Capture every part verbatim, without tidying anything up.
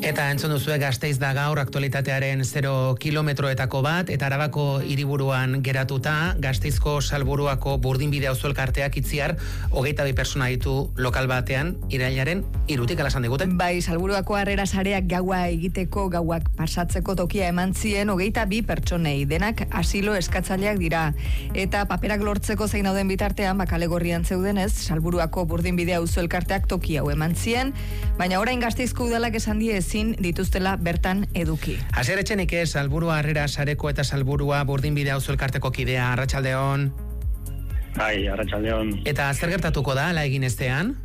Eta entzun duzue Gasteiz da gaur aktualitatearen zero kilometroetako bat, eta Arabako hiriburuan geratuta, Gasteizko Salburuako Burdinbide auzo elkarteak itziar, hogeita bi persona ditu lokal batean, irailaren hirutik alasan digute. Bai, Salburuako harrera sareak gaua egiteko, gauak pasatzeko tokia eman zien, hogeita bi pertsonei, denak asilo eskatzaileak dira. Eta paperak lortzeko zein dauden bitartean, bakale gorrian zeudenez, Salburuako Burdinbide auzo elkarteak toki hau eman zien, baina orain Gasteizko udalak esan die ezin dituztela bertan eduki. Asier Etxenike, Salburua harrera sareko eta Salburua Burdinbide auzo elkarteko kidea, arratsaldeon. Bai, arratsaldeon. Eta zer gertatuko da, ala egin estean?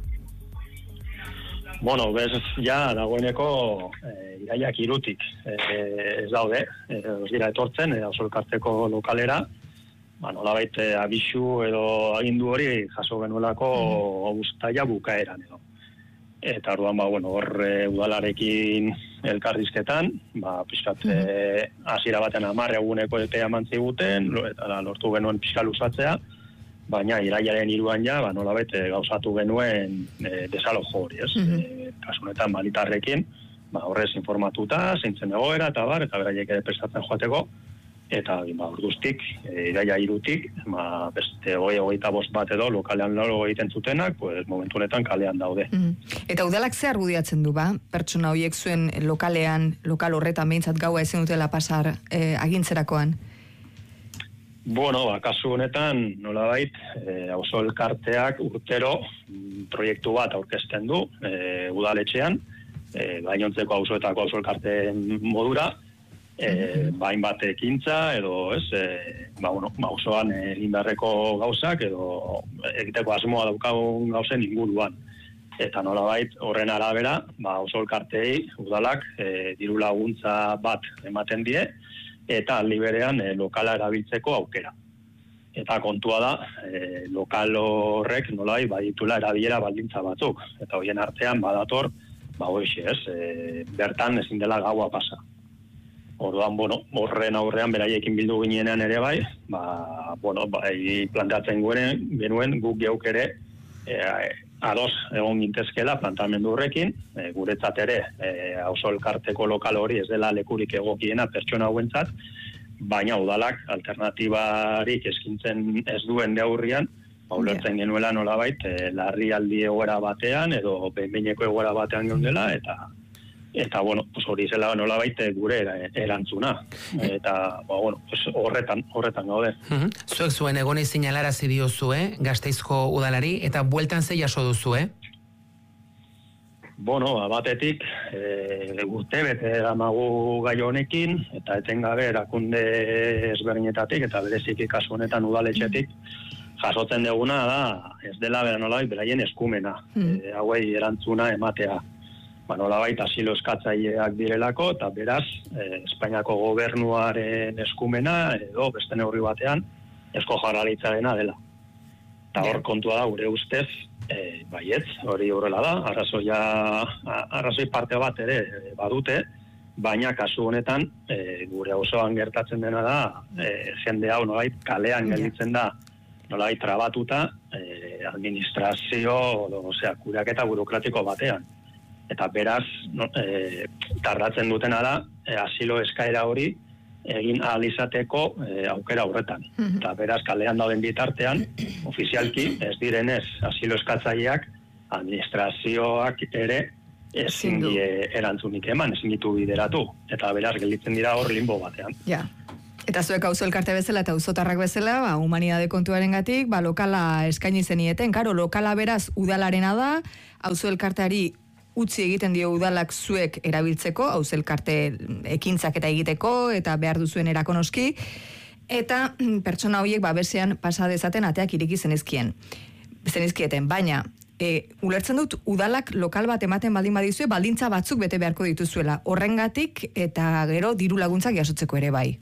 Bueno, bez, ja, dagoeneko eh, iraiak irutik eh, ez daude, eh, ez dira etortzen, eh, auzo elkarteko lokalera, ba, nolabait eh, abisu edo agindu hori jaso genuelako mm. uztaila bukaeran edo. Eta orduan, ba, bueno, hor e, udalarekin elkarrizketan, ba, pixkat, e, hasiera batean hamar eguneko epea eman ziguten, eta lortu genuen pixka luzatzea, baina irailaren hiruan ja, ba, nolabait gauzatu genuen e, desalojo hori, ez? Mm-hmm. E, kasu honetan, balitarrekin, ba, horrez informatuta, zeintzen egoera, eta bar, eta beraiek ere prestatzen joateko, eta ba, orduztik, e, iraia hirutik, ba, beste hogei hogeita bost bat edo lokalean loro egiten zutenak, pues, momentu honetan kalean daude. Mm. Eta udalak ze argudiatzen du, ba? Pertsona horiek zuen lokalean, lokal horretan behintzat gaua ezin dutela pasar e, agintzerakoan? Bueno, ba, kasu honetan, nolabait, e, auzo elkarteak urtero mm, proiektu bat aurkezten du, e, udaletxean, e, gainontzeko auzoetako auzo elkarteen modura, E, bain bat ekintza edo ez, e, ba, bueno, auzoan egin beharreko gauzak edo egiteko asmoa daukagun gauzen inguruan. Eta nolabait horren arabera, ba, auzo elkarteei udalak e, diru laguntza bat ematen die eta aldi berean e, lokala erabiltzeko aukera. Eta kontua da, e, lokal horrek nolabait baditula erabilera baldintza batzuk. Eta horien artean badator, ba hoxe ez, e, bertan ezin dela gaua pasa. Orduan, bueno, horren aurrean beraiekin bildu ginenean ere bai, ba, bueno, bai planteatzen genuen, genuen guk geuk ere e, ados egon gintezkela plantamendu horrekin, e, guretzat ere e, auzo elkarteko lokal hori ez dela lekurik egokiena pertsona hauentzat, baina udalak alternatibarik eskintzen ez duen neurrian, ba, ulertzen genuela nolabait e, larrialdi egoera batean edo behin-behineko egoera batean geundela, eta Eta, bueno, pues hori zela nolabait gure erantzuna. Eta, ba, bueno, pues horretan, horretan gaude. Uh-huh. Zuek zuen egon izin alarazi diozue, Gasteizko udalari, eta bueltan ze jaso duzue? Bueno, batetik, e, urte bete damagu gai honekin, eta etengabe erakunde ezberdinetatik, eta bereziki kasu honetan udaletxetik, jasotzen duguna da, ez dela bera nolabait beraien eskumena, mm. e, hauei erantzuna ematea. Ba, nolabait asilo eskatzaileak direlako, eta beraz, eh, Espainiako gobernuaren eskumena, edo beste neurri batean, Eusko Jaurlaritzarena dela. Eta hor kontua da, gure ustez, eh, baietz, hori horrela da, arrazoia, arrazoi parte bat ere badute, baina kasu honetan, eh, gure auzoan gertatzen dena da, eh, jende hau nolabait kalean gelditzen da, nolabait trabatuta, eh, administrazio, osea, kudeaketa burokratiko batean. Eta beraz, no, e, tardatzen dutena da, e, asilo eskaera hori egin ahal izateko e, aukera horretan. Mm-hmm. Eta beraz, kalean dauden bitartean, ofizialki, ez direnez, asilo eskatzaileak, administrazioak ere ezin die erantzunik eman, ezin ditu bideratu. Eta beraz, gelditzen dira hor limbo batean. Ja. Eta zuek auzo elkarte bezala eta auzotarrak bezala, ba, humanidade kontuarengatik, ba, lokala eskaini zenieten. Karo, lokala beraz udalarena da, auzo elkarteari utzi egiten dio udalak zuek erabiltzeko, auzo elkarte ekintzak eta egiteko, eta behar duzuen erakonoski, eta pertsona horiek babesean pasa dezaten ateak ireki zenizkien. Zenizkieten, baina, e, ulertzen dut udalak lokal bat ematen baldin badizue, baldintza batzuk bete beharko dituzuela. Horrengatik eta gero diru laguntzak jasotzeko ere bai.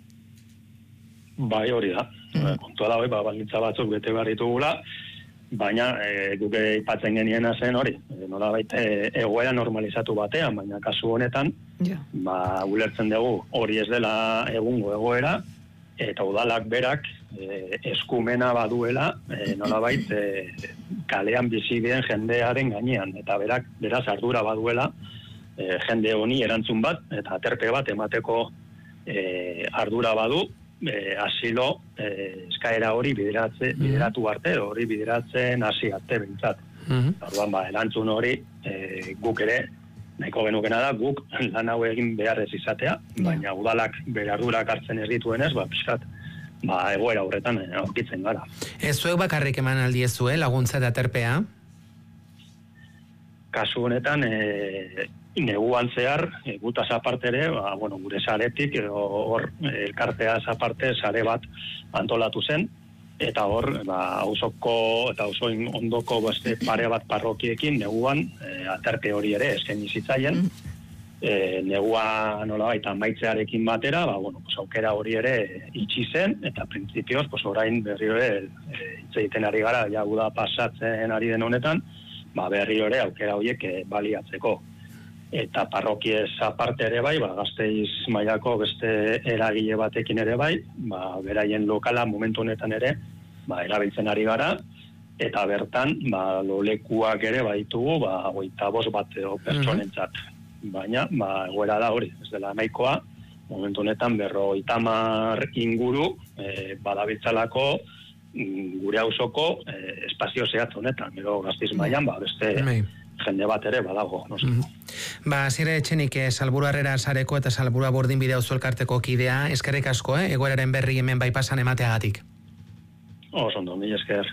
Bai, hori da. Mm. Kontua da, ba, baldintza batzuk bete behar ditugula, baina e, guke ipatzen geniena zen hori, e, nolabait e, egoera normalizatu batean, baina kasu honetan, yeah. ba, ulertzen dugu hori ez dela egungo egoera, eta udalak berak e, eskumena baduela, e, nolabait e, kalean bizi den jendearen gainean, eta berak beraz ardura baduela, e, jende honi erantzun bat, eta aterpe bat emateko e, ardura badu, e, asilo e, eskaera hori bideratze, bideratu arte, hori bideratzen hasi arte bintzat. Mm-hmm. Orduan, ba, erantzun hori e, guk ere, nahiko genukena da, guk lan hau egin beharrez izatea, baina udalak bere ardurak hartzen ez dituenez, ba, pixkat, ba, egoera horretan aurkitzen gara. Ez zuek bakarrik eman aldiezue, laguntza eta aterpea? Kasu honetan, e, neguan zehar, e, gutaz aparte ere, ba, bueno, gure saretik, hor elkartea aparte sare bat antolatu zen, eta hor, ba, auzoko eta auzo ondoko beste pare bat parrokiekin neguan e, aterpe hori ere eskaini zitzaien. E, negua nolabait amaitzearekin batera, ba, bueno, pues, aukera hori ere itxi zen, eta printzipioz, pues, orain berriro ere hitz egiten ari gara, ja guda pasatzen ari den honetan, ba, berriro ere aukera horiek e, baliatzeko. Eta parrokiez aparte ere bai, ba, Gasteiz mailako beste eragile batekin ere bai, ba, beraien lokala momentu honetan ere, ba, erabiltzen ari gara, eta bertan, ba, lolekuak ere baitugu, ba, hogeita bost bat pertsonentzat. Baina, ba, egoera da hori, ez dela nahikoa, momentu honetan berrogeita hamar inguru, e, badabiltzalako gure auzoko e, espazio zehatz honetan, gero Gasteiz mailan, ba, beste jende bat ere badago, no sé. Mm-hmm. Ba, zire etxenik, eh, Salburu Harrera Sareko eta Salburua Burdinbide auzo elkarteko kidea, eskerrik asko, eh, egoeraren berri hemen bai pasan emateagatik. Oso ondo, mila esker.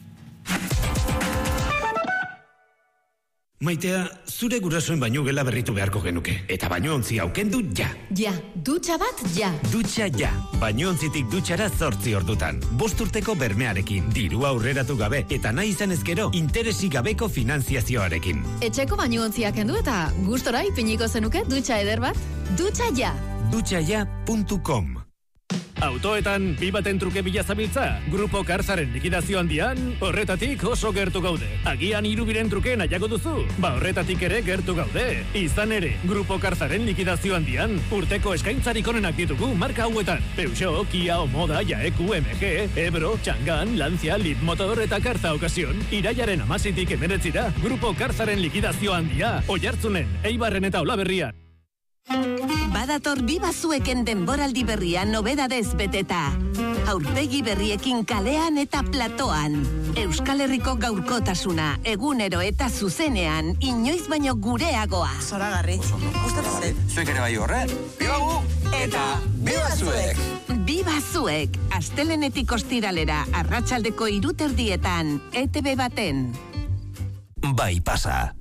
Maitea, zure gurasoen baino gela berritu beharko genuke. Eta baino ontzi haukendu ja. Ja, dutxa bat ja. Dutxa ja. Baino ontzitik dutxara zortzi ordutan. Bost urteko bermearekin, dirua aurreratu gabe, eta nahi izan ezkero, interesik gabeko finanziazioarekin. Etxeko baino ontziak kendu eta gustora ipiniko zenuke dutxa eder bat? Dutxa ja. dutxa ja puntu com. Autoetan bi baten truke bila zabiltza? Grupo Karzaren likidazio handian, horretatik oso gertu gaude. Agian hirubiren truke nahiago duzu? Ba horretatik ere gertu gaude. Izan ere, Grupo Karzaren likidazio handian, urteko eskaintzarik onenak ditugu marka hauetan. Peugeot, Kia, Omoda, Jaeku, M G, Ebro, Changan, Lancia, Leapmotor eta Karza Ocasión. Iraiaren amazitik emeretzira, Grupo Karzaren likidazio handia. Oiartzunen, Eibarren eta Olaberrian. Badator Biba Zueken denboraldi berria nobedadez beteta. Aurpegi berriekin kalean eta platoan. Euskal Herriko gaurkotasuna, egunero eta zuzenean, inoiz baino gureagoa. Zoragarri. Gustatzen. Zuek ere bai horre. Biba gu! Eta Biba Zuek! Biba Zuek, astelenetik ostiralera, arratsaldeko hiruterdietan, E T B baten. Bai pasa.